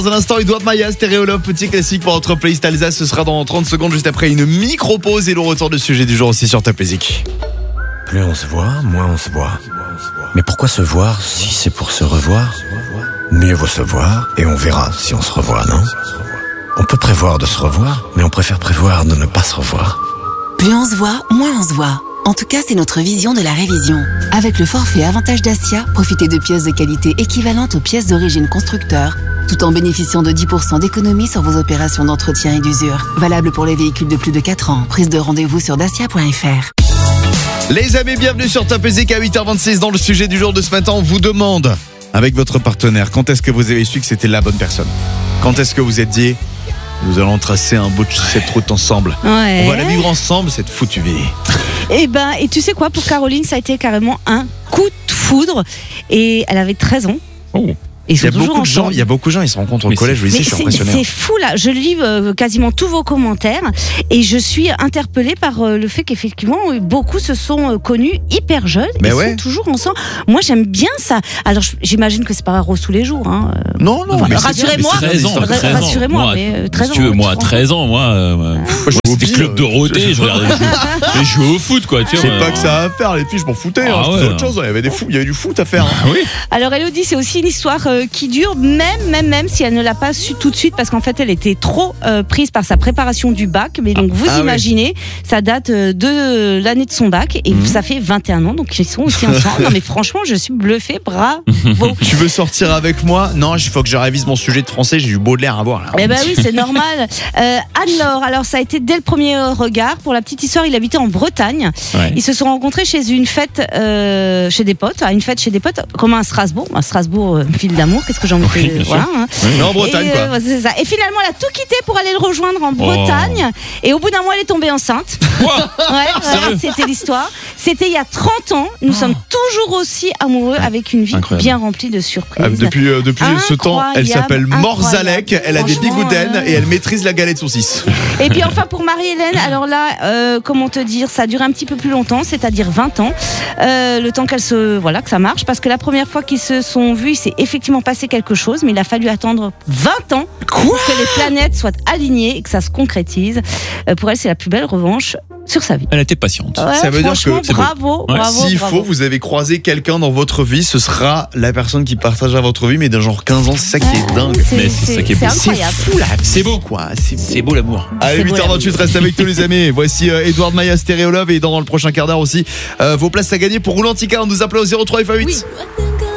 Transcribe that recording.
Dans un instant, Edouard Maya, Stéréo Love, petit classique pour notre playlist Alsace. Ce sera dans 30 secondes, juste après une micro-pause et le retour du sujet du jour aussi sur Top Music. Plus on se voit, moins on se voit. Mais pourquoi se voir si c'est pour se revoir ? Mieux vaut se voir et on verra si on se revoit, non ? On peut prévoir de se revoir, mais on préfère prévoir de ne pas se revoir. Plus on se voit, moins on se voit. En tout cas, c'est notre vision de la révision. Avec le forfait Avantage Dacia, profitez de pièces de qualité équivalentes aux pièces d'origine constructeur, tout en bénéficiant de 10% d'économie sur vos opérations d'entretien et d'usure. Valable pour les véhicules de plus de 4 ans. Prise de rendez-vous sur dacia.fr. Les amis, bienvenue sur Top Music à 8h26. Dans le sujet du jour de ce matin, on vous demande, avec votre partenaire, quand est-ce que vous avez su que c'était la bonne personne ? Quand est-ce que vous êtes dit, nous allons tracer un bout de cette route ensemble. Ouais. On va la vivre ensemble, cette foutue vie. Et tu sais quoi, pour Caroline, ça a été carrément un coup de foudre. Et elle avait 13 ans. Oh. Et il y a beaucoup de gens, ils se rencontrent au collège, je suis impressionné. C'est fou là, je lis quasiment tous vos commentaires et je suis interpellée par le fait qu'effectivement beaucoup se sont connus hyper jeunes et sont toujours ensemble. Moi j'aime bien ça. Alors j'imagine que c'est pas rose tous les jours. Hein. Non, mais rassurez-moi. Rassurez-moi. Mais 13 ans. Moi à 13 ans, c'était club Dorothée, je regardais les jeux au foot quoi. Je sais pas que ça a à faire, les filles, je m'en foutais. C'était autre chose. Il y avait du foot à faire. Oui. Alors Elodie, c'est aussi une histoire qui dure, même si elle ne l'a pas su tout de suite, parce qu'en fait elle était trop prise par sa préparation du bac. Mais donc vous imaginez, ça date de l'année de son bac et ça fait 21 ans, donc ils sont aussi ensemble. Non mais franchement, je suis bluffée, bravo. Tu veux sortir avec moi ? Non, il faut que je révise mon sujet de français, j'ai du Baudelaire à voir là. Eh ben oui, c'est normal. Anne-Laure, alors ça a été dès le premier regard. Pour la petite histoire, il habitait en Bretagne. Ouais. Ils se sont rencontrés chez une fête chez des potes, à une fête chez des potes, comme à Strasbourg, ville d'amour. Qu'est-ce que j'en fais voilà, hein. Mais en Bretagne quoi. C'est ça. Et finalement, elle a tout quitté pour aller le rejoindre en Bretagne. Et au bout d'un mois, elle est tombée enceinte. C'était l'histoire. C'était il y a 30 ans. Nous sommes toujours aussi amoureux, avec une vie bien remplie de surprises. Depuis ce temps, elle s'appelle Morzalek. Elle a des bigoudens et elle maîtrise la galette saucisse. Et puis enfin pour Marie-Hélène, alors là, comment te dire, ça a duré un petit peu plus longtemps, c'est-à-dire 20 ans. Le temps que ça marche, parce que la première fois qu'ils se sont vus, il s'est effectivement passé quelque chose, mais il a fallu attendre 20 ans pour que les planètes soient alignées et que ça se concrétise. Pour elle, c'est la plus belle revanche sur sa vie. Elle était patiente. Ouais, ça veut dire que bravo. S'il faut, vous avez croisé quelqu'un dans votre vie, ce sera la personne qui partagera votre vie, mais d'un genre 15 ans, c'est ça qui est dingue. C'est ça qui est beau. C'est fou là. C'est beau quoi. C'est beau l'amour. Allez, 8h28, reste avec tous les amis. Voici Edouard Maya, Stéréo Love, et dans le prochain quart d'heure aussi, vos places à gagner pour Roulantica. On nous appelle au 03 FA8. Oui.